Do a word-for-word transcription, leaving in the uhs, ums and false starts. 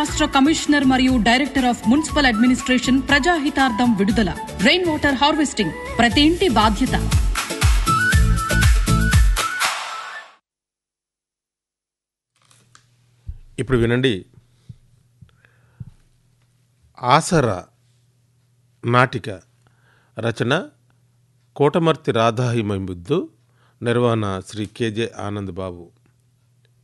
రాష్ట్ర కమిషనర్ మరియు director of municipal administration ప్రజాహితార్థం విడుదల. రెయిన్ వాటర్ హార్వెస్టింగ్ ప్రతి ఇంటి బాధ్యత. ఇప్పుడు వినండి, ఆసరా నాటిక రచన కోటమర్తి రాధాహిమబుద్ధు, నిర్వహణ శ్రీ కెజె ఆనంద్ బాబు.